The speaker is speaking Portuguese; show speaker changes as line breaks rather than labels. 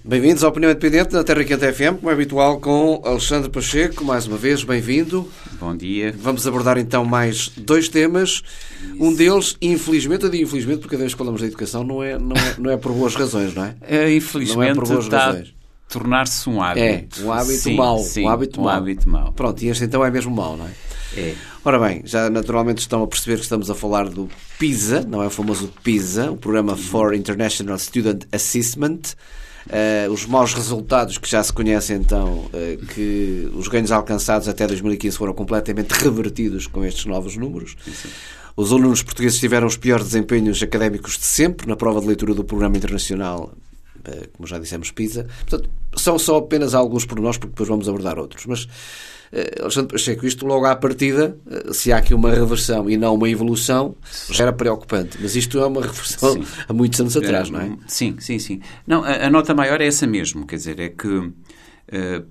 Bem-vindos à Opinião Independente da Terra Quente FM, como é habitual, com Alexandre Pacheco. Mais uma vez, bem-vindo.
Bom dia.
Vamos abordar então mais dois temas. Um deles, infelizmente, eu digo infelizmente porque cada vez que falamos da educação não é por boas razões, não é?
Infelizmente
não é por boas
está
razões.
A tornar-se um hábito.
É, um hábito
sim,
mau.
Sim,
um hábito mau.
mau.
Pronto, e este então é mesmo mau, não é?
É.
Ora bem, já naturalmente estão a perceber que estamos a falar do PISA, não é o famoso PISA, o Programa for International Student Assessment. Os maus resultados que já se conhecem então, que os ganhos alcançados até 2015 foram completamente revertidos com estes novos números.
Sim.
Os alunos portugueses tiveram os piores desempenhos académicos de sempre na prova de leitura do Programa Internacional, como já dissemos, PISA. Portanto, são só apenas alguns pormenores, porque depois vamos abordar outros. Mas, Alexandre Pacheco, isto logo à partida, se há aqui uma reversão e não uma evolução, já era preocupante. Mas isto é uma reversão há muitos anos atrás, não é?
Sim. Não, a nota maior é essa mesmo. Quer dizer, é que